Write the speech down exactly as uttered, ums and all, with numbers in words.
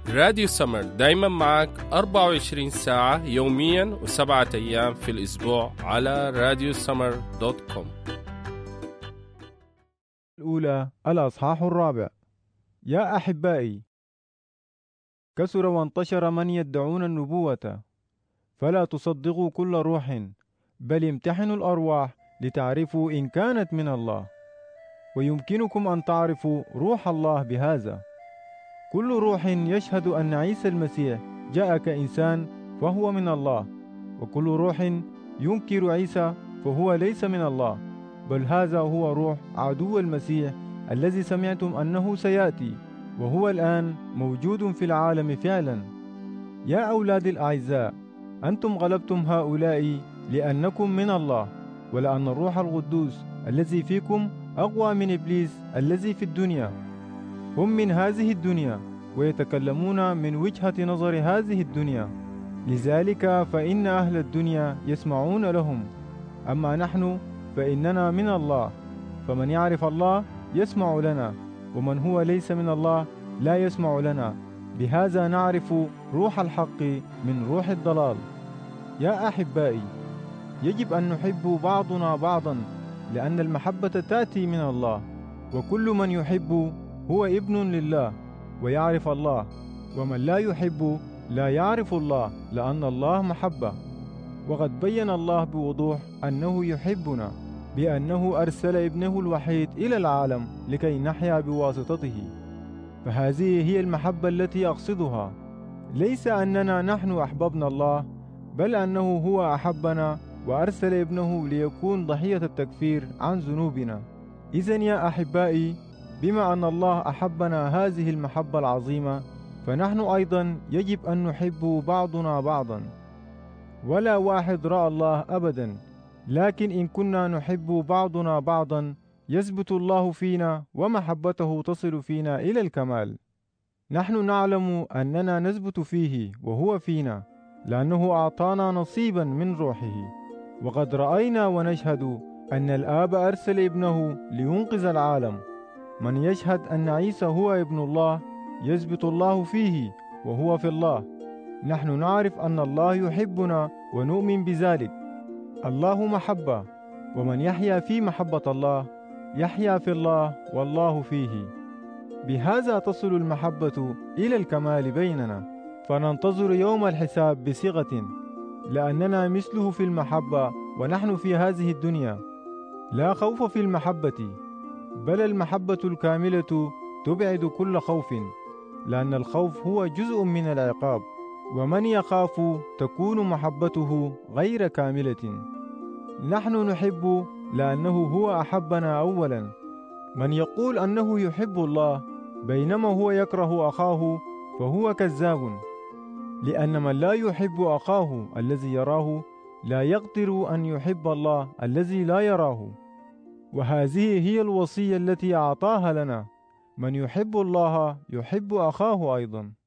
راديو سمر دايما معك أربعة وعشرين ساعة يوميا وسبعة أيام في الأسبوع على راديو سمر دوت كوم. الأولى الأصحاح الرابع. يا أحبائي، كثر وانتشر من يدعون النبوة، فلا تصدقوا كل روح، بل امتحنوا الأرواح لتعرفوا إن كانت من الله، ويمكنكم أن تعرفوا روح الله بهذا: كل روح يشهد أن عيسى المسيح جاء كإنسان فهو من الله، وكل روح ينكر عيسى فهو ليس من الله، بل هذا هو روح عدو المسيح الذي سمعتم أنه سيأتي، وهو الآن موجود في العالم فعلا. يا أولادي الأعزاء، أنتم غلبتم هؤلاء لأنكم من الله، ولأن الروح القدوس الذي فيكم أقوى من إبليس الذي في الدنيا. هم من هذه الدنيا ويتكلمون من وجهة نظر هذه الدنيا، لذلك فإن أهل الدنيا يسمعون لهم، أما نحن فإننا من الله، فمن يعرف الله يسمع لنا، ومن هو ليس من الله لا يسمع لنا. بهذا نعرف روح الحق من روح الضلال. يا أحبائي، يجب أن نحب بعضنا بعضا، لأن المحبة تأتي من الله، وكل من يحب هو ابن لله ويعرف الله، ومن لا يحب لا يعرف الله، لأن الله محبة. وقد بين الله بوضوح أنه يحبنا بأنه أرسل ابنه الوحيد إلى العالم لكي نحيا بواسطته. فهذه هي المحبة التي أقصدها، ليس أننا نحن أحببنا الله، بل أنه هو أحبنا وأرسل ابنه ليكون ضحية التكفير عن ذنوبنا. إذن يا أحبائي، بما أن الله أحبنا هذه المحبة العظيمة، فنحن أيضا يجب أن نحب بعضنا بعضا. ولا واحد رأى الله أبدا، لكن إن كنا نحب بعضنا بعضا يثبت الله فينا ومحبته تصل فينا إلى الكمال. نحن نعلم أننا نثبت فيه وهو فينا، لأنه أعطانا نصيبا من روحه. وقد رأينا ونشهد أن الآب أرسل ابنه لينقذ العالم. من يشهد أن عيسى هو ابن الله يثبت الله فيه وهو في الله. نحن نعرف أن الله يحبنا ونؤمن بذلك. الله محبة، ومن يحيا في محبة الله يحيا في الله والله فيه. بهذا تصل المحبة إلى الكمال بيننا، فننتظر يوم الحساب بثقة، لأننا مثله في المحبة ونحن في هذه الدنيا. لا خوف في المحبة، بل المحبة الكاملة تبعد كل خوف، لأن الخوف هو جزء من العقاب، ومن يخاف تكون محبته غير كاملة. نحن نحب لأنه هو أحبنا أولا. من يقول أنه يحب الله بينما هو يكره أخاه فهو كذاب، لأن من لا يحب أخاه الذي يراه لا يقدر أن يحب الله الذي لا يراه. وهذه هي الوصية التي أعطاها لنا: من يحب الله يحب أخاه أيضا.